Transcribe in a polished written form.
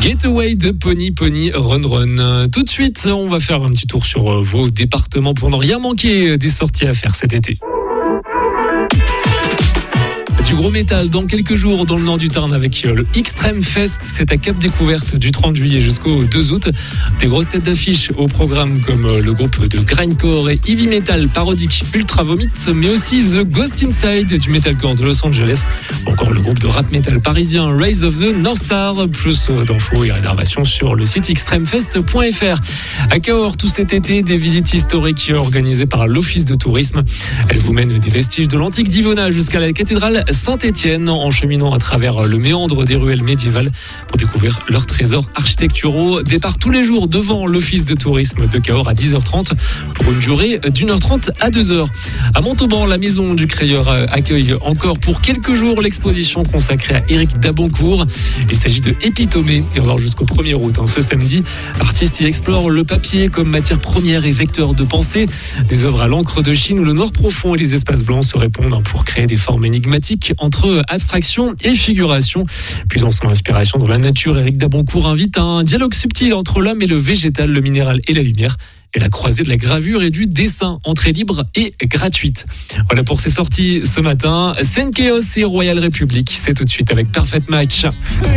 Getaway de Pony Run Run. Tout de suite, on va faire un petit tour sur vos départements pour ne rien manquer des sorties à faire cet été. Du gros métal dans quelques jours dans le nord du Tarn avec le Extreme Fest. C'est à Cap Découverte du 30 juillet jusqu'au 2 août. Des grosses têtes d'affiche au programme comme le groupe de grindcore et heavy metal parodique Ultra Vomit, mais aussi The Ghost Inside du metalcore de Los Angeles, ou encore le groupe de rap metal parisien Rise of the North Star. Plus d'infos et réservations sur le site extremefest.fr. À Cahors, tout cet été, des visites historiques organisées par l'Office de tourisme. Elles vous mènent des vestiges de l'antique d'Ivona jusqu'à la cathédrale Saint-Étienne, en cheminant à travers le méandre des ruelles médiévales pour découvrir leurs trésors architecturaux. Départ tous les jours devant l'Office de tourisme de Cahors à 10h30 pour une durée d'1h30 à 2h. À Montauban, la maison du Crayeur accueille encore pour quelques jours l'exposition consacrée à Éric Dabancourt. Il s'agit de Épitomée et on va voir jusqu'au 1er août. Ce samedi, l'artiste y explore le papier comme matière première et vecteur de pensée. Des œuvres à l'encre de Chine où le noir profond et les espaces blancs se répondent pour créer des formes énigmatiques entre abstraction et figuration. Puisant son inspiration dans la nature, Éric Dabancourt invite à un dialogue subtil entre l'homme et le végétal, le minéral et la lumière, et la croisée de la gravure et du dessin, entrée libre et gratuite. Voilà pour ces sorties ce matin. Scène Chaos et Royal République, c'est tout de suite avec Perfect Match.